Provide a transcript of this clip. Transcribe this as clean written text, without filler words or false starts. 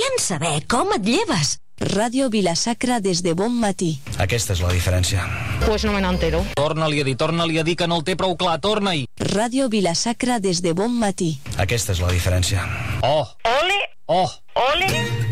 Volem saber com et lleves. Ràdio Vila-sacra des de bon matí. Aquesta és la diferència. Pues no me n'entero. Torna-li a dir que no el té prou clar, torna-hi. Ràdio Vila-sacra des de bon matí. Aquesta és la diferència. Oh! Ole! Oh! Ole!